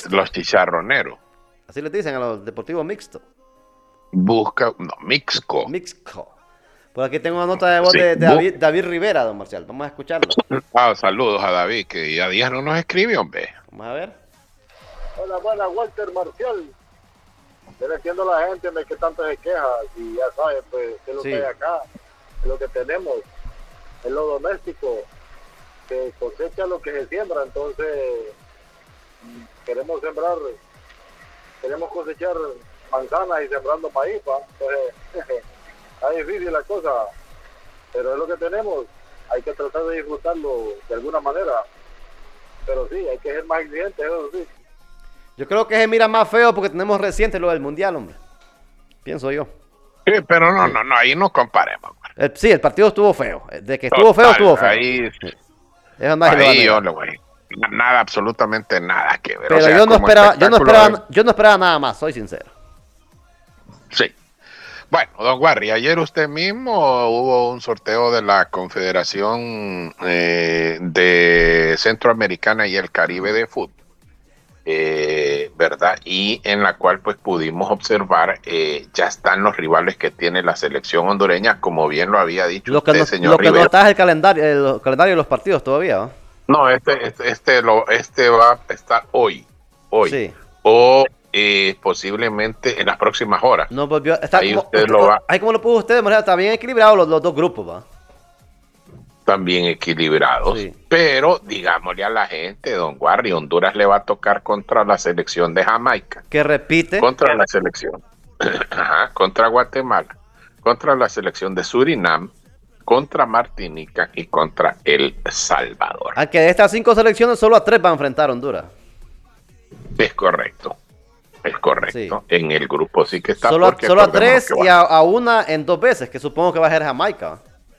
mixto. Los chicharroneros. Así les dicen a los deportivos mixtos. Mixco. Mixco. Por aquí tengo una nota de voz Sí, de David Rivera, don Marcial. Vamos a escucharlo. Saludos a David, que ya días no nos escribe, hombre. Vamos a ver. Hola, buena, Walter Marcial. Yo no entiendo a la gente de que tanto se queja. Y ya sabes, pues, qué es lo que hay acá, es lo que tenemos, es lo doméstico, que cosecha lo que se siembra. Entonces, queremos cosechar manzanas y sembrando maíz, ¿va? Entonces, está difícil la cosa, pero es lo que tenemos. Hay que tratar de disfrutarlo de alguna manera, pero sí, hay que ser más exigentes, eso sí. Yo creo que se mira más feo porque tenemos reciente lo del Mundial, hombre. Pienso yo. Sí, pero no, ahí no comparemos. Sí, el partido estuvo feo. De que estuvo feo, estuvo feo. Ahí, eso no ahí yo le voy. Nada, absolutamente nada que ver. Pero o sea, yo no esperaba nada más, soy sincero. Sí. Bueno, don Warri, ayer usted mismo hubo un sorteo de la Confederación de Centroamericana y el Caribe de Fútbol, ¿verdad? Y en la cual pues pudimos observar, ya están los rivales que tiene la selección hondureña, como bien lo había dicho usted, señor Rivera. Lo que no está es el calendario de los partidos todavía, ¿no? No, este va a estar hoy. Sí. O posiblemente en las próximas horas. No volvió. Ahí como lo puso usted, María, está bien equilibrado los dos grupos, ¿va? También equilibrados, sí. Pero digámosle a la gente, don Warri, Honduras le va a tocar contra la selección de Jamaica. Que repite. Contra la selección. Contra Guatemala. Contra la selección de Surinam. Contra Martinica y contra El Salvador. Aunque de estas 5 selecciones solo a 3 va a enfrentar Honduras. Es correcto. Sí. En el grupo sí que está. Solo a 3 y a una en 2 veces, que supongo que va a ser Jamaica.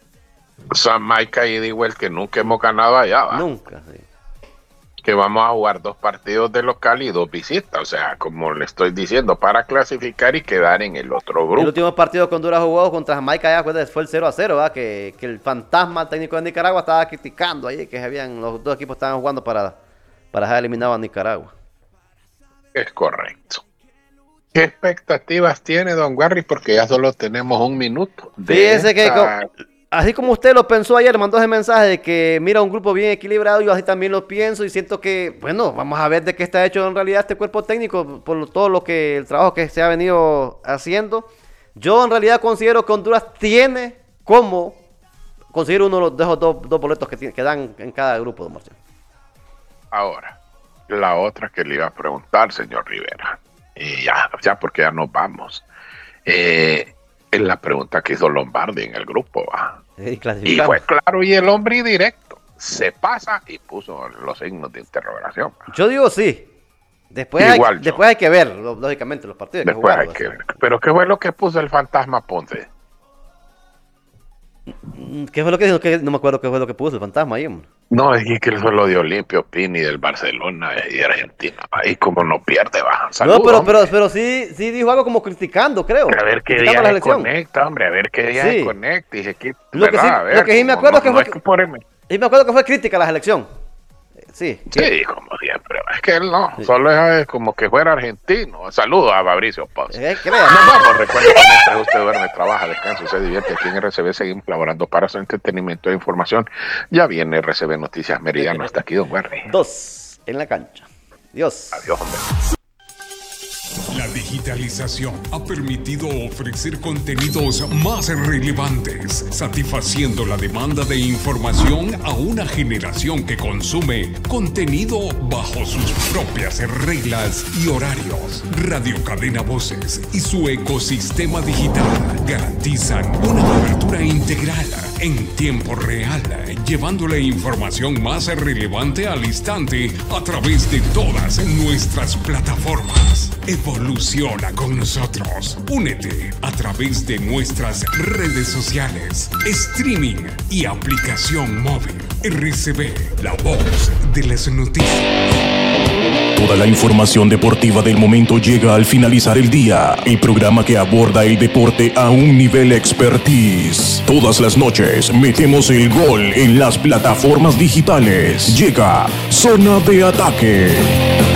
Jamaica y igual que nunca hemos ganado allá, ¿va? Nunca, sí. Que vamos a jugar 2 partidos de local y 2 visitas, o sea, como le estoy diciendo, para clasificar y quedar en el otro grupo. El último partido que Honduras jugó contra Jamaica ya fue el 0-0, ¿verdad? Que el fantasma técnico de Nicaragua estaba criticando ahí que los 2 equipos estaban jugando para dejar eliminado a Nicaragua. Es correcto. ¿Qué expectativas tiene don Warri? Porque ya solo tenemos 1 minuto. Fíjese que así como usted lo pensó ayer, mandó ese mensaje de que mira un grupo bien equilibrado, yo así también lo pienso y siento que, bueno, vamos a ver de qué está hecho en realidad este cuerpo técnico por todo el trabajo que se ha venido haciendo. Yo en realidad considero que Honduras tiene como conseguir uno de esos dos boletos que dan en cada grupo, don Marcial. Ahora, la otra que le iba a preguntar, señor Rivera, y ya porque ya nos vamos, es la pregunta que hizo Lombardi en el grupo, ¿va? Y fue claro y el hombre directo, se pasa y puso los signos de interrogación. Yo digo sí. Después hay que ver, lógicamente, los partidos. Después hay que ver. Pero ¿qué fue lo que puso el fantasma Ponce? ¿Qué fue lo que dijo? No me acuerdo qué fue lo que puso el fantasma ahí, hombre. No, es que él fue lo de Olimpio Pini del Barcelona y de Argentina. Ahí como no pierde, va. Saludos, no, pero sí dijo algo como criticando, creo. A ver qué día se conecta, hombre. A ver qué día se conecta. Lo que sí me acuerdo que fue crítica a la selección. Sí, como siempre. Es que él no, solo es como que fuera argentino. Saludos a Fabricio Paz. Nos vamos, recuerden que mientras usted duerme, trabaja, descansa, se divierte. Aquí en RCB seguimos colaborando para su entretenimiento e información. Ya viene RCB Noticias Meridiano. Hasta aquí, don Warri. 2 en la cancha. Adiós, hombre. La digitalización ha permitido ofrecer contenidos más relevantes, satisfaciendo la demanda de información a una generación que consume contenido bajo sus propias reglas y horarios. Radio Cadena Voces y su ecosistema digital garantizan una cobertura integral en tiempo real, llevando la información más relevante al instante a través de todas nuestras plataformas. Evoluciona con nosotros. Únete a través de nuestras redes sociales, streaming y aplicación móvil. RCB, la voz de las noticias. Toda la información deportiva del momento llega al finalizar el día. El programa que aborda el deporte a un nivel expertise. Todas las noches metemos el gol en las plataformas digitales. Llega Zona de Ataque.